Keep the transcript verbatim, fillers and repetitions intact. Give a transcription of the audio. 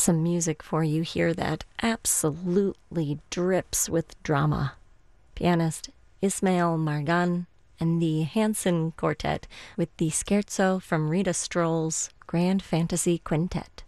some music for you here that absolutely drips with drama. Pianist Ismail Margan and the Hanson Quartet with the Scherzo from Rita Stroll's Grand Fantasy Quintet.